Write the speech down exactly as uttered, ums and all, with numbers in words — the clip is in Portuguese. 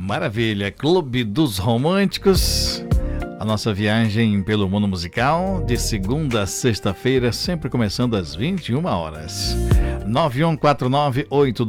Maravilha, Clube dos Românticos. A nossa viagem pelo mundo musical, de segunda a sexta-feira, sempre começando às vinte e uma horas. nove um quatro nove oito